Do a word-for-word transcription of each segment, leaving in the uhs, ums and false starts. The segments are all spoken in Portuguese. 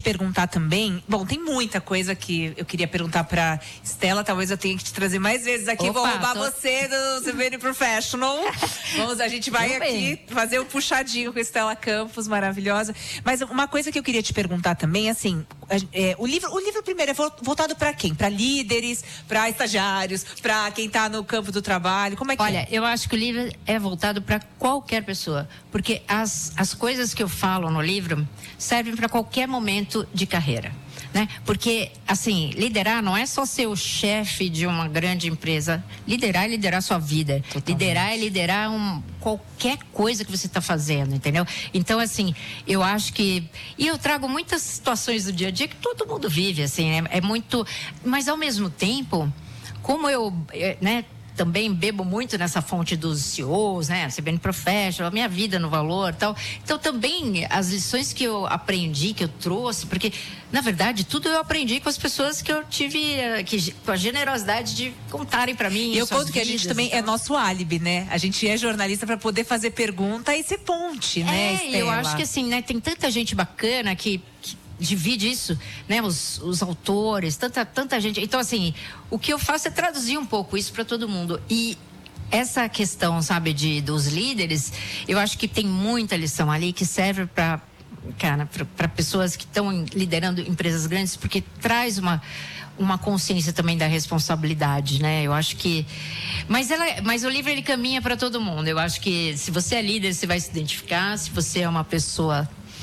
perguntar também, bom, tem muita coisa que eu queria perguntar pra Stella, talvez eu tenha que te trazer mais vezes aqui, Opa, vou roubar tô... você do C B N Professional. Vamos, a gente vai aqui bem. fazer o um puxadinho com a Stella Campos, maravilhosa. Mas uma coisa que eu queria te perguntar também, assim, é, o livro, o livro primeiro é voltado pra quem? Pra líderes, pra estagiários, pra quem tá no campo do trabalho, como é que Olha, é? eu acho que o livro é voltado pra qualquer pessoa, porque as, as coisas que eu falo no livro servem para qualquer momento de carreira, né? Porque, assim, liderar não é só ser o chefe de uma grande empresa. Liderar é liderar a sua vida. Totalmente. Liderar é liderar um, qualquer coisa que você está fazendo, entendeu? Então, assim, eu acho que... E eu trago muitas situações do dia a dia que todo mundo vive, assim, é, é muito... Mas, ao mesmo tempo, como eu, né... também bebo muito nessa fonte dos C E Os, né? C B N Professional, a minha vida no valor e tal. Então, também, as lições que eu aprendi, que eu trouxe, porque, na verdade, tudo eu aprendi com as pessoas que eu tive, que, com a generosidade de contarem pra mim. E eu conto que a gente também então... é nosso álibi, né? A gente é jornalista pra poder fazer pergunta e ser ponte, né, Stella? É, eu acho que assim, né? Tem tanta gente bacana que... que divide isso, né? Os, os autores, tanta, tanta gente. Então, assim, o que eu faço é traduzir um pouco isso para todo mundo. E essa questão, sabe, de, dos líderes, eu acho que tem muita lição ali que serve para, cara, para pessoas que estão liderando empresas grandes, porque traz uma uma consciência também da responsabilidade, né? Eu acho que... Mas, ela, mas o livro, ele caminha para todo mundo. Eu acho que se você é líder, você vai se identificar. Se você é uma pessoa...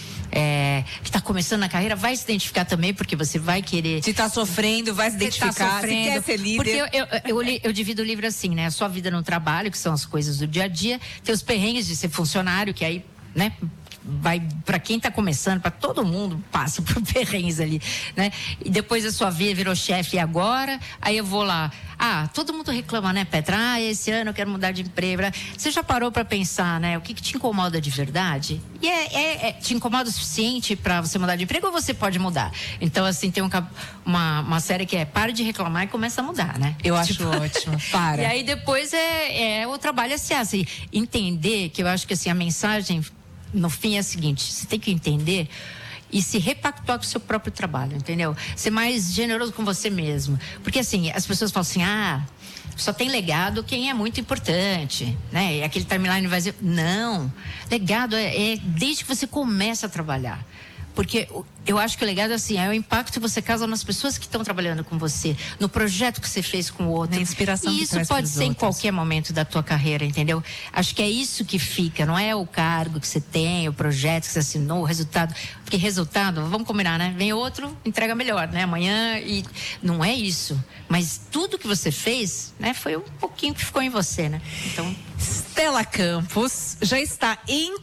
É, que está começando na carreira, vai se identificar também, porque você vai querer... Se está sofrendo, vai se identificar, se, tá sofrendo, se quer ser líder. Porque eu, eu, eu, eu, eu divido o livro assim, né? A sua vida no trabalho, que são as coisas do dia a dia, tem os perrengues de ser funcionário, que aí, né... vai para quem está começando, para todo mundo passa por perrengues ali, né? E depois a sua vida virou chefe agora, aí eu vou lá, ah, todo mundo reclama, né, Petra? Ah, esse ano eu quero mudar de emprego. Você já parou para pensar, né? O que, que te incomoda de verdade? E é, é, é te incomoda o suficiente para você mudar de emprego ou você pode mudar? Então, assim, tem um, uma, uma série que é Pare de reclamar e começa a mudar, né? Eu tipo, acho ótimo, para. E aí depois é, é o trabalho assim, assim, entender que eu acho que assim, a mensagem no fim é a seguinte, você tem que entender e se repactuar com o seu próprio trabalho, entendeu? Ser mais generoso com você mesmo. Porque assim, as pessoas falam assim, ah, só tem legado quem é muito importante, né? E aquele timeline vai dizer, não, legado é, é desde que você começa a trabalhar. Porque eu acho que o legado assim, é o impacto que você causa nas pessoas que estão trabalhando com você, no projeto que você fez com o outro. Na inspiração e que isso traz pode ser outros. Em qualquer momento da tua carreira, entendeu? Acho que é isso que fica, não é o cargo que você tem, o projeto que você assinou, o resultado. Porque resultado, vamos combinar, né? Vem outro, entrega melhor, né? Amanhã, e não é isso. Mas tudo que você fez, né? Foi um pouquinho que ficou em você, né? Então... Stella Campos já está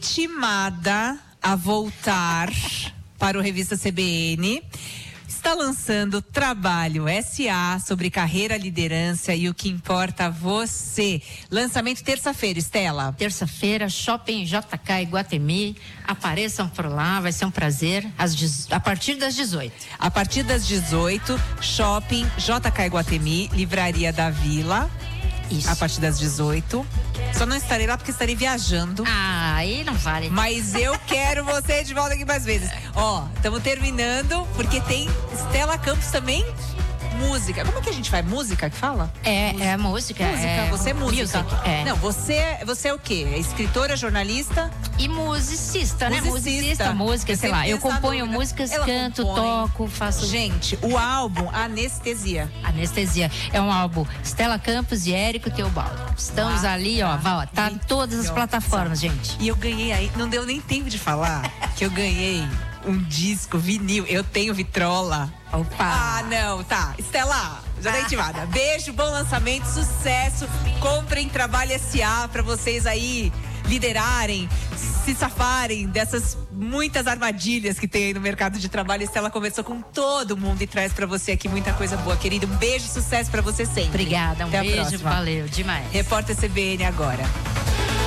intimada a voltar para o Revista C B N. Está lançando Trabalho S A sobre carreira, liderança e o que importa a você. Lançamento terça-feira, Stella. Terça-feira, Shopping J K Iguatemi. Apareçam por lá, vai ser um prazer. Às, a partir das dezoito. A partir das dezoito, Shopping J K Iguatemi, Livraria da Vila. Isso. A partir das dezoito. Só não estarei lá porque estarei viajando. Ah, aí não vale. Mas eu quero você de volta aqui mais vezes. Ó, estamos terminando, porque tem Stella Campos também. Música. Como é que a gente faz? Música que fala? É, música. é música. Música, é... você é música. Music, é. Não, você, você é o quê? É escritora, jornalista? E musicista, né? Musicista, musicista música, eu sei lá. Eu componho músicas, Ela canto, compõe. toco, faço... Gente, o álbum Anestesia. Anestesia. É um álbum Stella Campos e Érico Teobaldo. Estamos ah, ali, ó, tá, tá em todas as plataformas, gente. E eu ganhei aí, não deu nem tempo de falar que eu ganhei um disco vinil. Eu tenho vitrola. Opa! Ah, não, tá. Stella, já tá intimada. Beijo, bom lançamento, sucesso. Comprem Trabalho S A pra vocês aí liderarem, se safarem dessas muitas armadilhas que tem aí no mercado de trabalho. Stella conversou com todo mundo e traz pra você aqui muita coisa boa, querido. Um beijo e sucesso pra você sempre. Obrigada, um Até beijo, a próxima. Valeu, demais. Repórter C B N agora.